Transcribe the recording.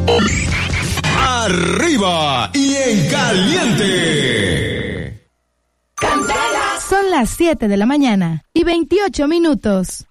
Arriba y en caliente. Son las 7 de la mañana y 28 minutos.